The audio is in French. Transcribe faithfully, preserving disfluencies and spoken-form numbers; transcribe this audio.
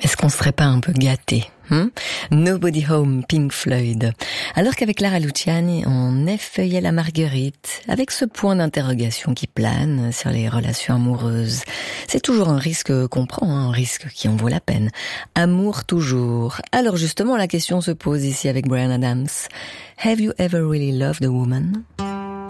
Est-ce qu'on serait pas un peu gâté, hein? Nobody Home, Pink Floyd. Alors qu'avec Clara Luciani, on effeuillait la Marguerite, avec ce point d'interrogation qui plane sur les relations amoureuses. C'est toujours un risque qu'on prend, hein, un risque qui en vaut la peine. Amour toujours. Alors justement, la question se pose ici avec Bryan Adams. Have you ever really loved a woman?